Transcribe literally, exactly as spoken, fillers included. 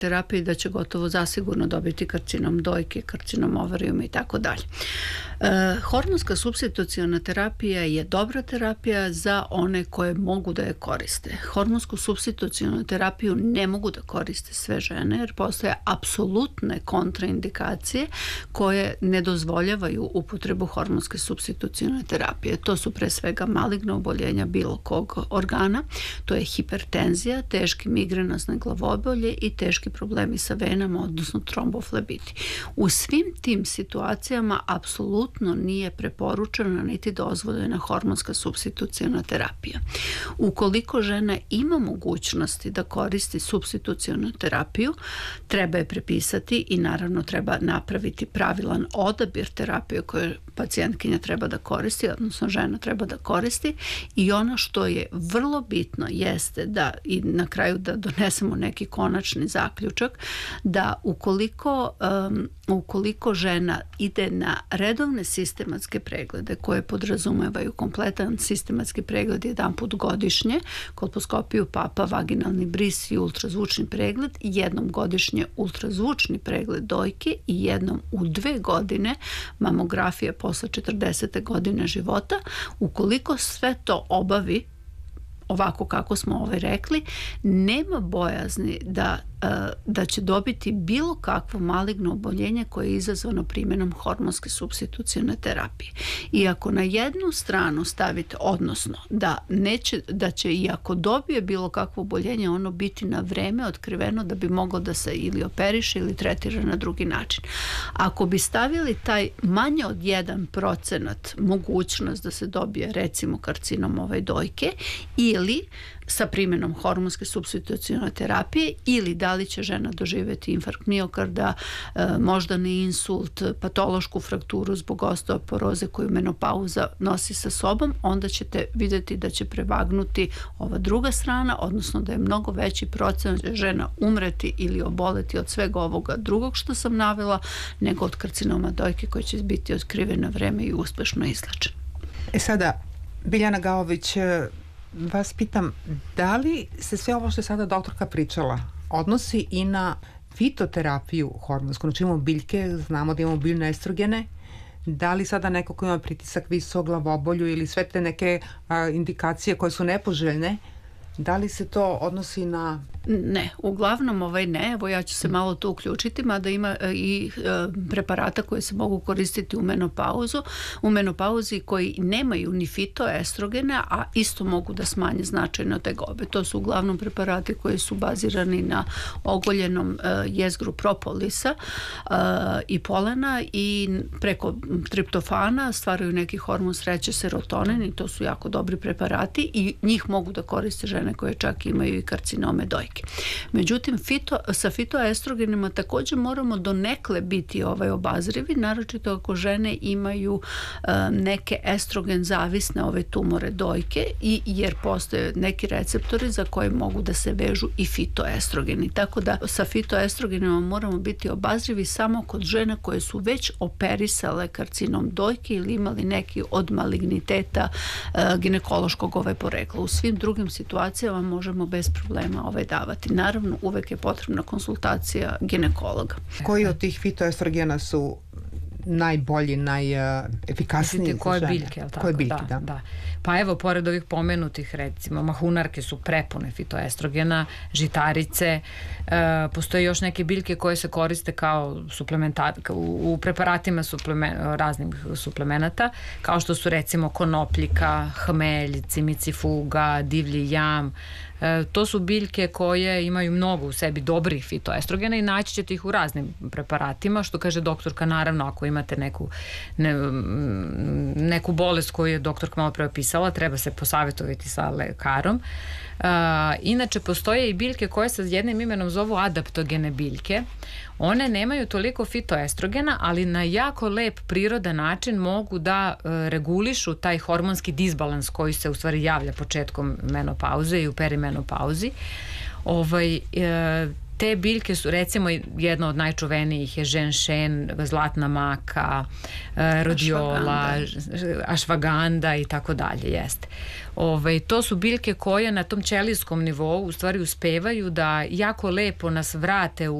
terapiji da će gotovo zasigurno dobiti karcinom dojke, karcinom ovarijuma i tako dalje. Hormonska supstituciona terapija je dobra terapija za one koje mogu da je koriste. Hormonsku supstitucionu terapiju ne mogu da koriste sve žene jer postoje apsolutne kontraindikacije koje ne dozvoljavaju upotrebu hormonske supstitucione terapije. To su pre svega maligna oboljenja bilo kog organa, to je hipertenzija, teški migrenozne glavobolje i teški problemi sa venama, odnosno tromboflebiti. U svim tim situacijama apsolutno nije preporučena niti dozvoljena hormonska supstituciona terapija. Ukoliko žena ima mogućnosti da koristi supstitucionu terapiju, treba je prepisati i naravno treba napraviti pravilan odabir terapije koje pacijentkinja treba da koristi, odnosno žena treba da koristi, i ono što je vrlo bitno jeste da, i na kraju da donesemo neki konačni zaključak, da ukoliko um, ukoliko žena ide na redovne sistematske preglede koje podrazumevaju kompletan sistematski pregled jedan put godišnje, kolposkopiju papa, vaginalni bris i ultrazvučni pregled, jednom godišnje ultrazvučni pregled dojke i jednom u dve godine mamografija posle četrdesete godine života, ukoliko sve to obavi ovako kako smo ovaj rekli, nema bojazni da, da će dobiti bilo kakvo maligno oboljenje koje je izazvano primjenom hormonske supstitucione terapije. I ako na jednu stranu stavite, odnosno da, neće, da će i ako dobije bilo kakvo oboljenje, ono biti na vreme otkriveno da bi moglo da se ili operiše ili tretira na drugi način. Ako bi stavili taj manje od jedan procenat mogućnost da se dobije recimo karcinom ove dojke ili sa primjenom hormonske supstitucione terapije, ili da li će žena doživjeti infarkt miokarda, moždani insult, patološku frakturu zbog osteoporoze koju menopauza nosi sa sobom, onda ćete vidjeti da će prevagnuti ova druga strana, odnosno da je mnogo veći procenat žena umreti ili oboleti od svega ovoga drugog što sam navela, nego od karcinoma dojke koji će biti otkriven na vreme i uspešno izlečen. E sada, Biljana Gaović, vas pitam, da li se sve ovo što je sada doktorka pričala odnosi i na fitoterapiju hormonsku? Znači imamo biljke, znamo da imamo biljne estrogene, da li sada neko ko ima pritisak visok, glavobolju ili sve te neke a, indikacije koje su nepoželjne, da li se to odnosi na... Ne, uglavnom ovaj ne, evo ja ću se malo tu uključiti, mada ima i e, preparata koje se mogu koristiti u menopauzu, u menopauzi koji nemaju ni fitoestrogene, a isto mogu da smanje značajno tegobe. To su uglavnom preparati koji su bazirani na ogoljenom e, jezgru propolisa e, i polena i preko triptofana stvaraju neki hormon sreće, serotonin, i to su jako dobri preparati i njih mogu da koriste žene koje čak imaju i karcinome dojke. Međutim, fito, sa fitoestrogenima također moramo donekle biti ovaj obazrivi, naročito ako žene imaju uh, neke estrogen zavisne ove tumore dojke, i jer postoje neki receptori za koje mogu da se vežu i fitoestrogeni. Tako da sa fitoestrogenima moramo biti obazrivi samo kod žena koje su već operisale karcinom dojke ili imali neki od maligniteta uh, ginekološkog ovaj porekla. U svim drugim situacijama možemo bez problema ovaj davati. Naravno, uvek je potrebna konsultacija ginekologa. Koji od tih fitoestrogena su najbolji, najefikasniji? Koje biljke, je li tako? Koje biljke, da, da. da. Pa evo, pored ovih pomenutih, recimo, mahunarke su prepune fitoestrogena, žitarice, e, postoje još neke biljke koje se koriste kao suplementa, u, u preparatima suplemen, raznih suplemenata, kao što su recimo konopljika, hmelj, cimicifuga, divlji jam. E, to su biljke koje imaju mnogo u sebi dobrih fitoestrogena i naći ćete ih u raznim preparatima, što kaže doktorka, naravno ako imate neku, ne, neku bolest koju je doktorka malo pre opisala, treba se posavjetovati sa lekarom. Uh, inače, postoje i biljke koje se jednim imenom zovu adaptogene biljke. One nemaju toliko fitoestrogena, ali na jako lep prirodan način mogu da uh, regulišu taj hormonski disbalans koji se u stvari javlja početkom menopauze i u perimenopauzi. Ovaj, uh, te biljke su, recimo, jedna od najčuvenijih je ženšen, zlatna maka, rodiola, ašvaganda i tako dalje, jeste. Ove, to su biljke koje na tom ćelijskom nivou u stvari uspevaju da jako lepo nas vrate u